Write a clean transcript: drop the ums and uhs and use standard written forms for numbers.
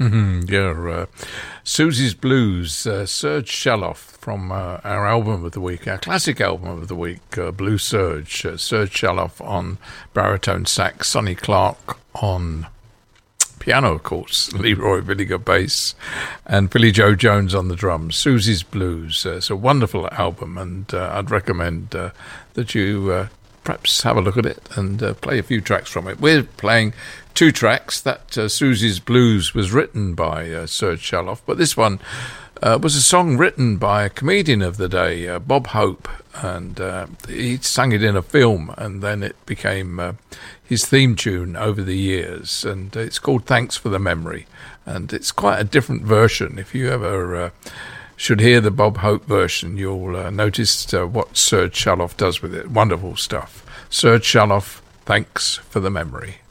Susie's Blues, Serge Shaloff from our album of the week, our classic album of the week, Blue Serge. Serge Shaloff on baritone sax, Sonny Clark on piano, of course, Leroy Villiger bass, and Billy Joe Jones on the drums. Susie's Blues. It's a wonderful album, and I'd recommend that you perhaps have a look at it and play a few tracks from it. We're playing two tracks. That Susie's Blues was written by Serge Shaloff, but this one was a song written by a comedian of the day, Bob Hope, and he sang it in a film, and then it became his theme tune over the years, and it's called Thanks for the Memory, and it's quite a different version. If you ever should hear the Bob Hope version, you'll notice what Serge Shaloff does with it. Wonderful stuff. Serge Shaloff, Thanks for the Memory.